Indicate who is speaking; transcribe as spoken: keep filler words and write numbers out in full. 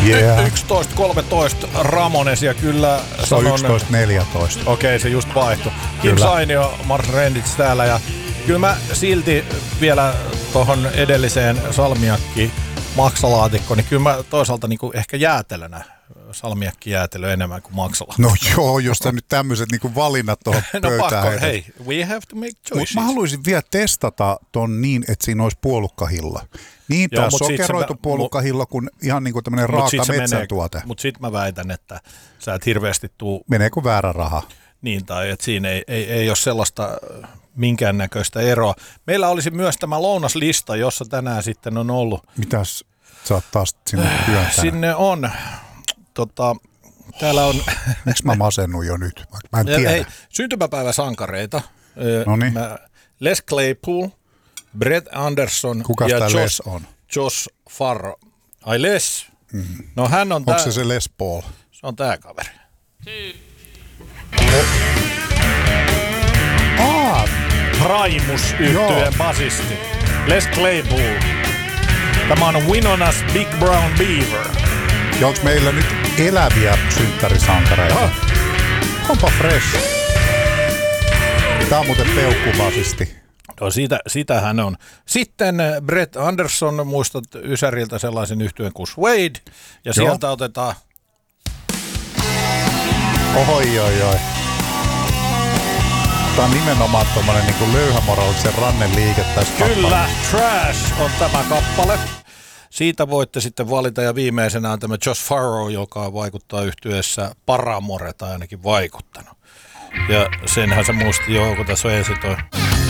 Speaker 1: Yeah.
Speaker 2: yksitoista kolmetoista Ramones ja kyllä
Speaker 1: se on yksitoista neljätoista.
Speaker 2: Okei, se just vaihtui. Kim Sainio, Mars Rendits täällä ja kyllä mä silti vielä tohon edelliseen salmiakki maksalaatikkoon, niin kyllä mä toisaalta niinku ehkä jäätelönä salmiakki jäätelö enemmän kuin maksala.
Speaker 1: No joo, jos sä nyt tämmöiset niinku valinnat tuohon
Speaker 2: no
Speaker 1: pöytään.
Speaker 2: pakko, hei, we have to make choices.
Speaker 1: Mut mä haluaisin vielä testata ton niin, että siinä olisi puolukkahilla. Niin tää sokeroitu se, puolukkahilla kuin ihan niinku tämmönen raaka metsäntuote.
Speaker 2: Mutta sit mä väitän, että sä et hirveästi tuu...
Speaker 1: Meneekö väärä raha?
Speaker 2: Niin, tai että siinä ei, ei, ei ole sellaista minkäännäköistä eroa. Meillä olisi myös tämä lounaslista, jossa tänään sitten on ollut...
Speaker 1: Mitäs sä oot taas sinne työntää?
Speaker 2: Sinne on... Tota, täällä on...
Speaker 1: Miksi mä masennun jo nyt? Mä en tiedä.
Speaker 2: Hei, syntymäpäiväsankareita.
Speaker 1: Noniin.
Speaker 2: Les Claypool, Brett Anderson
Speaker 1: Kukas
Speaker 2: ja
Speaker 1: Josh,
Speaker 2: Les
Speaker 1: on?
Speaker 2: Josh Farro. Ai Les? Mm-hmm. No hän on
Speaker 1: Onko
Speaker 2: tää...
Speaker 1: se se Les Paul?
Speaker 2: Se on tää kaveri.
Speaker 1: Aa!
Speaker 2: Primus-yhtyeen basisti. Les Claypool. Tämä on Winona's Big Brown Beaver.
Speaker 1: Ja onko meillä nyt eläviä synttärisankareita?
Speaker 2: Aha.
Speaker 1: Onpa fresh. Tää on muuten peukkubasisti.
Speaker 2: No siitä, sitähän on. Sitten Brett Anderson, muistat Ysäriltä sellaisen yhtyeen kuin Suede. Ja
Speaker 1: Joo.
Speaker 2: sieltä otetaan...
Speaker 1: Ohoi, oi, oi. Tää on nimenomaan tommonen niinku löyhämorallisen rannen liike tässä
Speaker 2: Kyllä,
Speaker 1: kappale.
Speaker 2: Trash on tämä kappale. Siitä voitte sitten valita ja viimeisenä on tämä Josh Farro, joka vaikuttaa yhtyeessä Paramore tai ainakin vaikuttanut. Ja senhän se muisti jo, kun tässä on ensin toi